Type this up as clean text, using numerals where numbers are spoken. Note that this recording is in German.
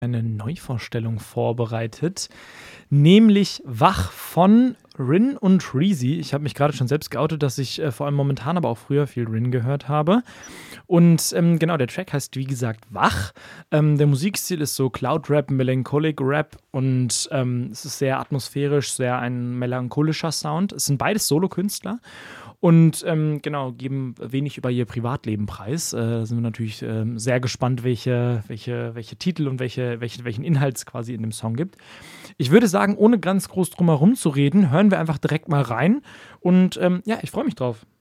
eine Neuvorstellung vorbereitet, nämlich Wach von Rin und Reezy. Ich habe mich gerade schon selbst geoutet, dass ich vor allem momentan, aber auch früher viel Rin gehört habe. Und genau, der Track heißt, wie gesagt, Wach. Der Musikstil ist so Cloud-Rap, Melancholic Rap und es ist sehr atmosphärisch, sehr ein melancholischer Sound. Es sind beides Solokünstler. Und genau, geben wenig über ihr Privatleben preis. Da sind wir natürlich sehr gespannt, welche Titel und welchen Inhalt es quasi in dem Song gibt. Ich würde sagen, ohne ganz groß drum herum zu reden, hören wir einfach direkt mal rein. Und ja, ich freue mich drauf.